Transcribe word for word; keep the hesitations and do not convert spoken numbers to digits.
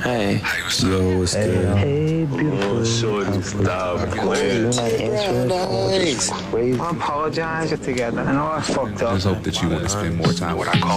Hey. Yo, what's good? Hey, beautiful. Oh, shorty, stop playing. You're not answering the phone. It's crazy. I apologize together. I know I fucked up. Just hope that you want to spend more time with our